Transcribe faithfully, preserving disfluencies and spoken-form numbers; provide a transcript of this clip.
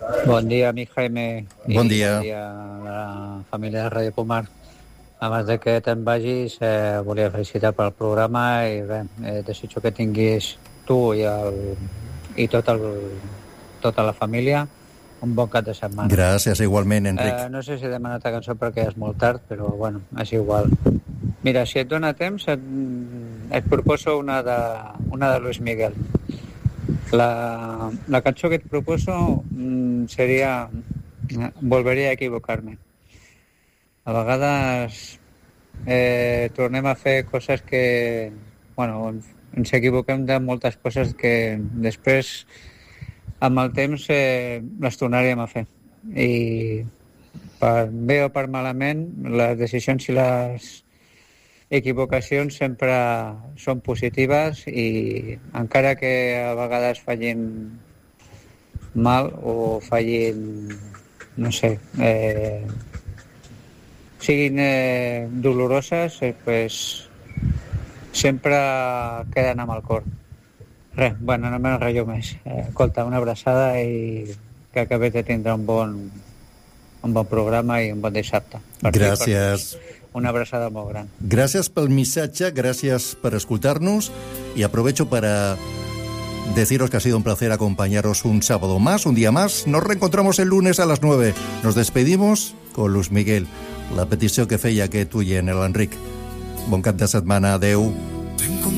Bon dia, amic Jaime. Bon dia. Bon dia a la família de Ràdio Pomar. Abans de que te'n vagis, eh, volia felicitar pel programa i bé, eh, desitjo que tinguis tu i, el, i tot el, tota la família un bon cap de setmana. Gràcies, igualment, Enric. Eh, no sé si he demanat la cançó perquè és molt tard, però bueno, és igual. Mira, si et dona temps, et, et proposo una de, una de Luis Miguel. La, la cançó que et proposo mm, seria Volvería a equivocarme. A vegades eh, tornem a fer coses que, bueno, ens equivoquem de moltes coses que després, amb el temps, eh, les tornaríem a fer. I per bé o per malament, les decisions i les equivocacions sempre són positives i encara que a vegades fallin mal o fallin, no sé, eh, siguin eh, doloroses, eh, pues, sempre queden amb el cor. Res, bueno, no m'enrotllo més. Eh, escolta, una abraçada i que acabés de tindre un bon, un bon programa i un bon dissabte. Per Gràcies. Fi, per una abraçada molt gran. Gracias pel missatge, gracias por escucharnos y aprovecho para deciros que ha sido un placer acompañaros un sábado más, un día más. Nos reencontramos el lunes a las nueve. Nos despedimos con Luis Miguel. La petició que feia aquest oient, l'Enric. Bon cap de setmana. Adeu.